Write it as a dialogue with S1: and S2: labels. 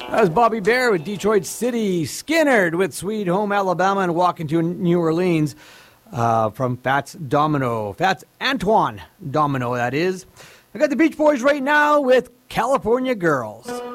S1: That was Bobby Bear with Detroit City, Skinnerd with Sweet Home Alabama, and Walking to New Orleans from Fats Domino. Fats Antoine Domino, that is. I got the Beach Boys right now with California Girls.